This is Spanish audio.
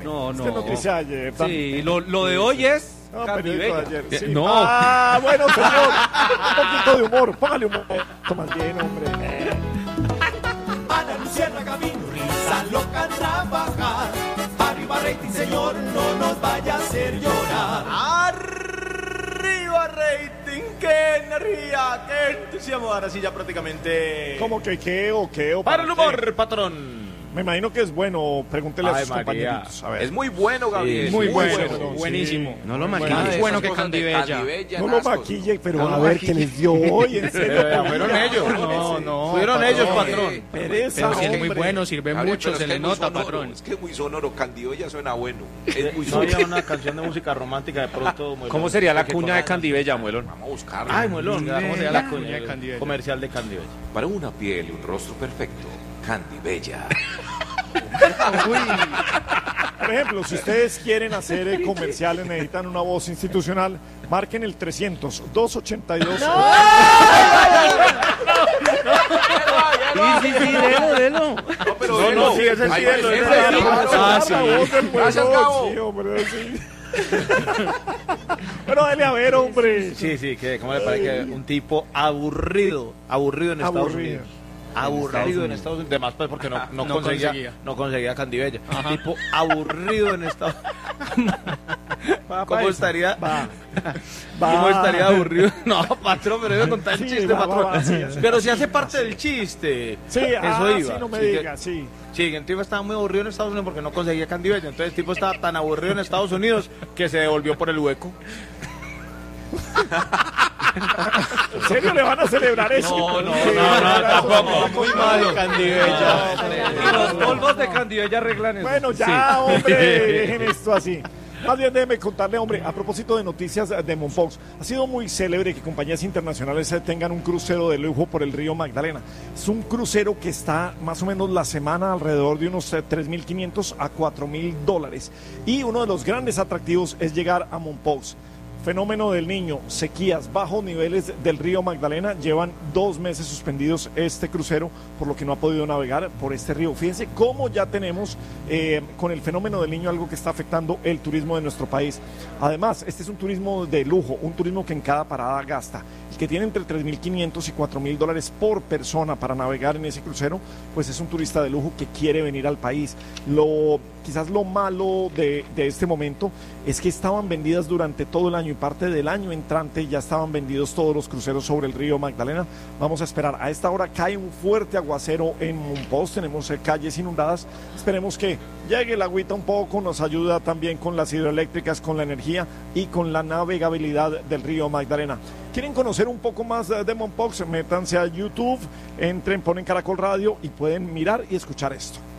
No. Esta noticia ayer. Sí, lo de hoy es No, Candibella. ayer, sí. No. Bueno, señor. Un poquito de humor. Póngale humor. Tomas bien, hombre. Ana Luciana Gavino, risa loca trabajar. Arriba rating, señor, no nos vaya a hacer llorar. Arriba rating, qué energía, qué entusiasmo. Ahora sí ya prácticamente. ¿Cómo que qué o qué o Para el qué? humor, patrón. Me imagino que es bueno. Pregúntele a Ay, sus María. compañeritos. A ver. Es muy bueno, Gabriel. Sí, muy bueno. Sí. Buenísimo. Sí. No lo Bueno, maquilles. Esas Bueno que cosas de Candibella. No lo ascos, maquille, pero No a lo ver maquille. qué les dio hoy. En serio. Fueron ellos. No. Fueron ellos, patrón. Pereza, Pero si es muy hombre. bueno, sirve Gabriel, mucho, pero se es que le es muy nota, sonoro, patrón. Es que es muy sonoro. Candibella suena bueno. Es muy No sonoro. había una canción de música romántica de pronto. Muelón, ¿Cómo sería la que cuña de con- Candibella, Muelón? Vamos a buscarlo. Ay, Muelón, ¿cómo sería la cuña de Candibella? comercial de Candibella? Para una piel y un rostro perfecto, Candibella. Por ejemplo, si ustedes quieren hacer comerciales, necesitan una voz institucional, marquen el 300-282. Sí, delo. No, pero No, sí, ese sí, Ay, lo ese es. sí, Ah, sí. la voz del pueblo. Gracias, Gabo. Sí, hombre, sí. Pero dale a ver, hombre. Sí, que ¿cómo le parece que un tipo aburrido en Estados Aburrido. Unidos? Aburrido en Estados Unidos. Además, pues porque no conseguía Candibella. Tipo aburrido en Estados Unidos. ¿Cómo estaría? ¿Cómo estaría aburrido? No, patrón, pero iba a contar el Sí, chiste, va, patrón. sí. Pero si hace parte del chiste. Sí, Eso iba. sí, no me Sí, que- digas, sí. Sí, el tipo estaba muy aburrido en Estados Unidos porque no conseguía Candibella. Entonces el tipo estaba tan aburrido en Estados Unidos que se devolvió por el hueco. ¿En serio le van a celebrar eso? No, tampoco. Muy malo Candibella. Y los polvos de Candibella arreglan eso. Bueno, ya, hombre, dejen esto así. Más bien déjeme contarle, hombre, a propósito de noticias de Mompox, ha sido muy célebre que compañías internacionales tengan un crucero de lujo por el río Magdalena. Es un crucero que está más o menos la semana alrededor de unos $3.500 a $4.000. Y uno de los grandes atractivos es llegar a Mompox. Fenómeno del Niño, sequías, bajos niveles del río Magdalena, llevan 2 meses suspendidos este crucero, por lo que no ha podido navegar por este río. Fíjense cómo ya tenemos con el fenómeno del Niño algo que está afectando el turismo de nuestro país. Además, este es un turismo de lujo, un turismo que en cada parada gasta. El que tiene entre $3.500 y $4.000 por persona para navegar en ese crucero, pues es un turista de lujo que quiere venir al país. Quizás lo malo de este momento es que estaban vendidas durante todo el año y parte del año entrante ya estaban vendidos todos los cruceros sobre el río Magdalena. Vamos a esperar. A esta hora cae un fuerte aguacero en Mompox, tenemos calles inundadas. Esperemos que llegue el agüita un poco, nos ayuda también con las hidroeléctricas, con la energía y con la navegabilidad del río Magdalena. ¿Quieren conocer un poco más de Mompox? Métanse a YouTube, entren, ponen Caracol Radio y pueden mirar y escuchar esto.